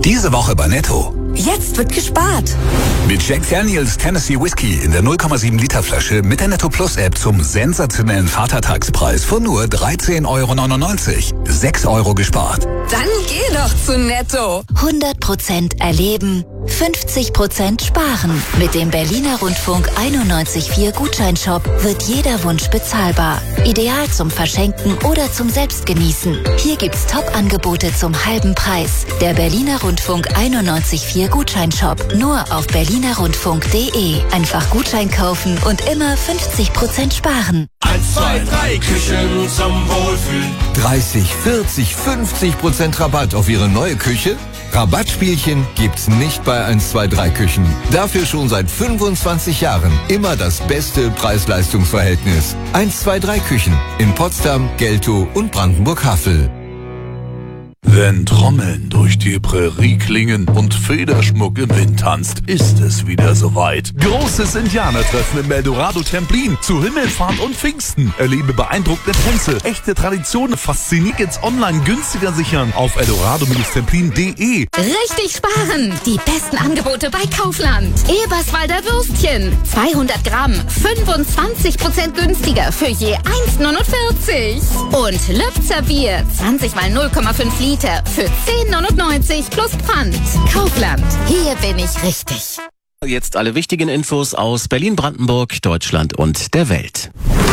Diese Woche bei Netto. Jetzt wird gespart. Mit Jack Daniels Tennessee Whiskey in der 0,7 Liter Flasche mit der Netto Plus App zum sensationellen Vatertagspreis von nur 13,99 €. 6 € gespart. Dann geh doch zu Netto. 100% erleben, 50% sparen. Mit dem Berliner Rundfunk 91.4 Gutscheinshop wird jeder Wunsch bezahlbar. Ideal zum Verschenken oder zum Selbstgenießen. Hier gibt's Top-Angebote zum halben Preis. Der Berliner Rundfunk 91.4 Gutscheinshop. Nur auf berlinerrundfunk.de. Einfach Gutschein kaufen und immer 50% sparen. 1, 2, 3 Küchen zum Wohlfühlen. 30, 40, 50% Rabatt auf Ihre neue Küche? Rabattspielchen gibt's nicht bei 1, 2, 3 Küchen. Dafür schon seit 25 Jahren immer das beste Preis-Leistungs-Verhältnis. 1, 2, 3 Küchen in Potsdam, Geltow und Brandenburg-Havel. Wenn Trommeln durch die Prärie klingen und Federschmuck im Wind tanzt, ist es wieder soweit. Großes Indianertreffen im Eldorado Templin zu Himmelfahrt und Pfingsten. Erlebe beeindruckende Tänze, echte Traditionen, Fasziniert online günstiger sichern auf eldorado-templin.de. Richtig sparen! Die besten Angebote bei Kaufland. Eberswalder Würstchen. 200 Gramm, 25% günstiger für je 1,49. Und Lübzer Bier, 20 mal 0,5 Liter für 10,99 plus Pfand. Kaufland, hier bin ich richtig. Jetzt alle wichtigen Infos aus Berlin, Brandenburg, Deutschland und der Welt.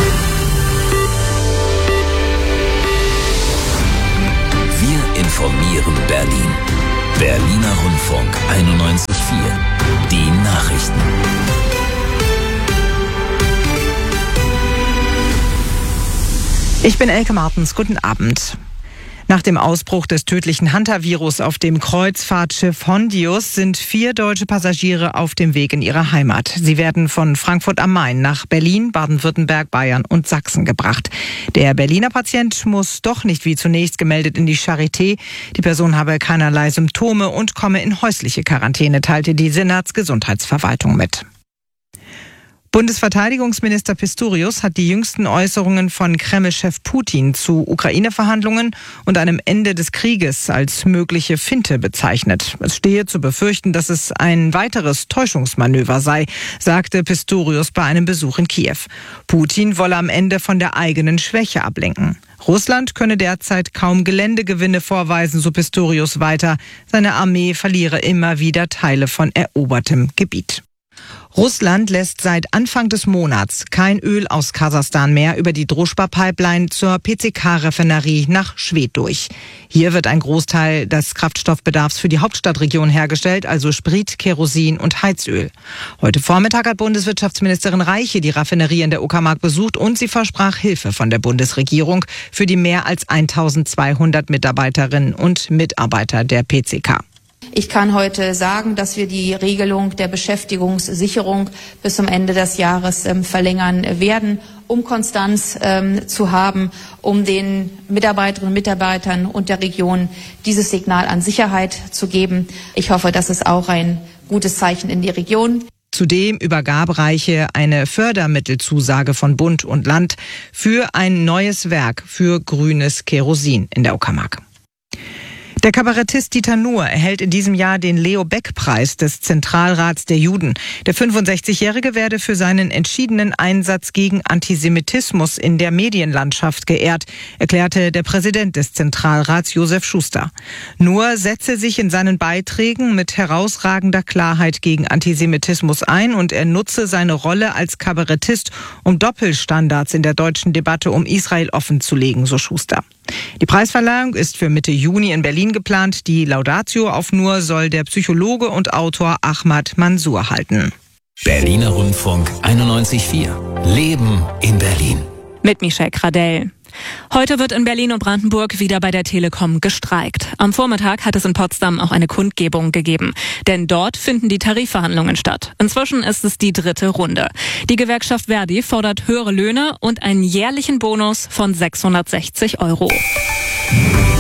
Wir informieren Berlin. Berliner Rundfunk 91.4. Die Nachrichten. Ich bin Elke Martens. Guten Abend. Nach dem Ausbruch des tödlichen Hantavirus auf dem Kreuzfahrtschiff Hondius sind 4 deutsche Passagiere auf dem Weg in ihre Heimat. Sie werden von Frankfurt am Main nach Berlin, Baden-Württemberg, Bayern und Sachsen gebracht. Der Berliner Patient muss doch nicht wie zunächst gemeldet in die Charité. Die Person habe keinerlei Symptome und komme in häusliche Quarantäne, teilte die Senatsgesundheitsverwaltung mit. Bundesverteidigungsminister Pistorius hat die jüngsten Äußerungen von Kreml-Chef Putin zu Ukraine-Verhandlungen und einem Ende des Krieges als mögliche Finte bezeichnet. Es stehe zu befürchten, dass es ein weiteres Täuschungsmanöver sei, sagte Pistorius bei einem Besuch in Kiew. Putin wolle am Ende von der eigenen Schwäche ablenken. Russland könne derzeit kaum Geländegewinne vorweisen, so Pistorius weiter. Seine Armee verliere immer wieder Teile von erobertem Gebiet. Russland lässt seit Anfang des Monats kein Öl aus Kasachstan mehr über die Druschba-Pipeline zur PCK-Raffinerie nach Schwedt durch. Hier wird ein Großteil des Kraftstoffbedarfs für die Hauptstadtregion hergestellt, also Sprit, Kerosin und Heizöl. Heute Vormittag hat Bundeswirtschaftsministerin Reiche die Raffinerie in der Uckermark besucht und sie versprach Hilfe von der Bundesregierung für die mehr als 1200 Mitarbeiterinnen und Mitarbeiter der PCK. Ich kann heute sagen, dass wir die Regelung der Beschäftigungssicherung bis zum Ende des Jahres verlängern werden, um Konstanz zu haben, um den Mitarbeiterinnen und Mitarbeitern und der Region dieses Signal an Sicherheit zu geben. Ich hoffe, das ist auch ein gutes Zeichen in die Region. Zudem übergab Reiche eine Fördermittelzusage von Bund und Land für ein neues Werk für grünes Kerosin in der Uckermark. Der Kabarettist Dieter Nuhr erhält in diesem Jahr den Leo-Beck-Preis des Zentralrats der Juden. Der 65-Jährige werde für seinen entschiedenen Einsatz gegen Antisemitismus in der Medienlandschaft geehrt, erklärte der Präsident des Zentralrats Josef Schuster. Nuhr setze sich in seinen Beiträgen mit herausragender Klarheit gegen Antisemitismus ein und er nutze seine Rolle als Kabarettist, um Doppelstandards in der deutschen Debatte um Israel offenzulegen, so Schuster. Die Preisverleihung ist für Mitte Juni in Berlin geplant. Die Laudatio auf Nuhr soll der Psychologe und Autor Ahmad Mansour halten. Berliner Rundfunk 91.4. Leben in Berlin. Mit Michelle Kradell. Heute wird in Berlin und Brandenburg wieder bei der Telekom gestreikt. Am Vormittag hat es in Potsdam auch eine Kundgebung gegeben. Denn dort finden die Tarifverhandlungen statt. Inzwischen ist es die 3. Runde. Die Gewerkschaft Verdi fordert höhere Löhne und einen jährlichen Bonus von 660 €.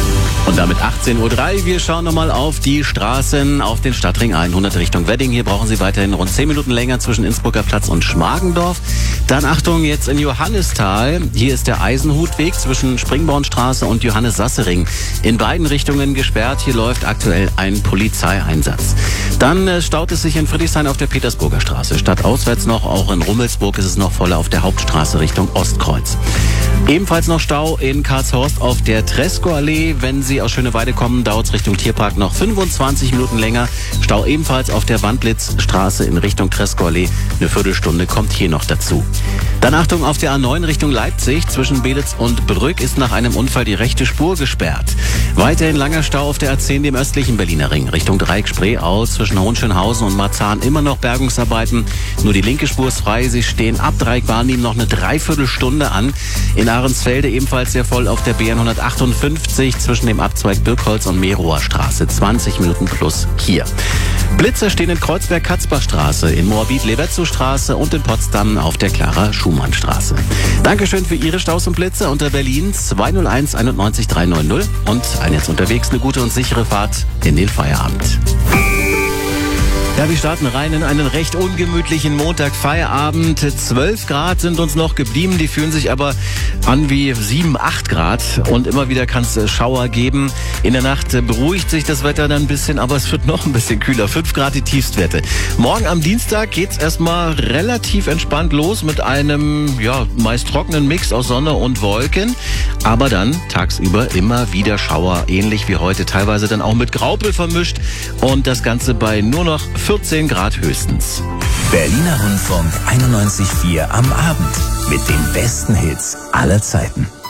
Und damit 18:03 Uhr. Wir schauen nochmal auf die Straßen auf den Stadtring 100 Richtung Wedding. Hier brauchen Sie weiterhin rund 10 Minuten länger zwischen Innsbrucker Platz und Schmargendorf. Dann Achtung, jetzt in Johannisthal. Hier ist der Eisenhutweg zwischen Springbornstraße und Johannes-Sasse-Ring in beiden Richtungen gesperrt. Hier läuft aktuell ein Polizeieinsatz. Dann staut es sich in Friedrichshain auf der Petersburger Straße. Stadtauswärts noch, auch in Rummelsburg ist es noch voller auf der Hauptstraße Richtung Ostkreuz. Ebenfalls noch Stau in Karlshorst auf der Tresco-Allee. Wenn Sie aus Schöneweide kommen, dauert es Richtung Tierpark noch 25 Minuten länger. Stau ebenfalls auf der Wandlitzstraße in Richtung Tresco-Allee. Eine Viertelstunde kommt hier noch dazu. Dann Achtung auf der A9 Richtung Leipzig. Zwischen Belitz und Brück ist nach einem Unfall die rechte Spur gesperrt. Weiterhin langer Stau auf der A10 dem östlichen Berliner Ring. Richtung Dreieck-Spreeau zwischen Hohenschönhausen und Marzahn immer noch Bergungsarbeiten. Nur die linke Spur ist frei. Sie stehen ab Dreieck-Barnim noch eine Dreiviertelstunde an. In Ahrensfelde ebenfalls sehr voll auf der BN 158 zwischen dem Abzweig Birkholz und Merower Straße. 20 Minuten plus hier. Blitzer stehen in Kreuzberg-Katzbach-Straße, in Moabit-Levetzow-Straße und in Potsdam auf der Clara-Schumann-Straße. Dankeschön für Ihre Staus und Blitze unter Berlin 201 91 390 und ein jetzt unterwegs eine gute und sichere Fahrt in den Feierabend. Ja, wir starten rein in einen recht ungemütlichen Montag-Feierabend. 12 Grad sind uns noch geblieben, die fühlen sich aber an wie 7, 8 Grad und immer wieder kann es Schauer geben. In der Nacht beruhigt sich das Wetter dann ein bisschen, aber es wird noch ein bisschen kühler. 5 Grad die Tiefstwerte. Morgen am Dienstag geht's erstmal relativ entspannt los mit einem, ja, meist trockenen Mix aus Sonne und Wolken. Aber dann tagsüber immer wieder Schauer, ähnlich wie heute, teilweise dann auch mit Graupel vermischt und das Ganze bei nur noch 14 Grad höchstens. Berliner Rundfunk 91,4 am Abend mit den besten Hits aller Zeiten.